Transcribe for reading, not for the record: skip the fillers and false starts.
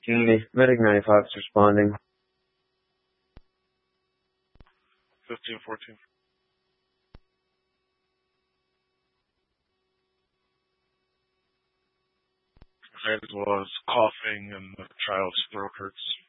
Unity, Medic 95 is responding. 1514. As well as coughing and the child's throat hurts.